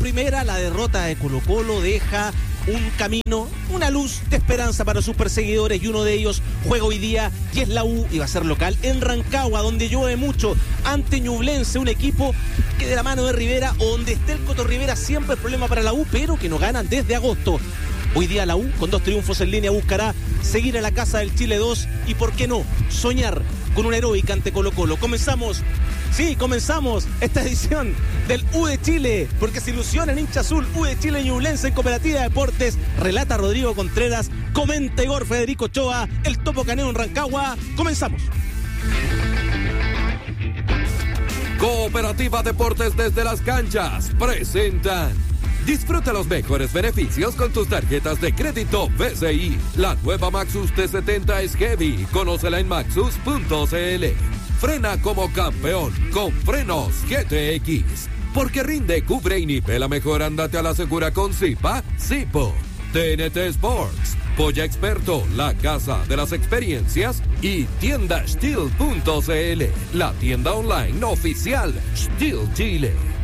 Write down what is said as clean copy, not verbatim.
primera, la derrota de Colo-Colo deja un camino, una luz de esperanza para sus perseguidores, y uno de ellos juega hoy día y es la U, y va a ser local en Rancagua, donde llueve mucho, ante Ñublense, un equipo que de la mano de Rivera, o donde esté el Coto Rivera, siempre es problema para la U, pero que no ganan desde agosto. Hoy día la U, con 2 triunfos en línea, buscará seguir a la casa del Chile 2 y, ¿por qué no?, soñar con una heroica ante Colo-Colo. Comenzamos esta edición del U de Chile, porque se ilusiona en hincha azul. U de Chile Ñublense en Cooperativa de Deportes. Relata Rodrigo Contreras, comenta Igor Federico Ochoa, el Topo Caneo en Rancagua. Comenzamos. Cooperativa Deportes desde las canchas presentan. Disfruta los mejores beneficios con tus tarjetas de crédito BCI. La nueva Maxus T70 es heavy. Conócela en maxus.cl. Frena como campeón con frenos GTX. Porque rinde, cubre y nivela mejor. Ándate a la segura con Zipa, Zipo. TNT Sports, Polla Experto, la casa de las experiencias, y tienda Steel.cl, la tienda online oficial Steel Chile.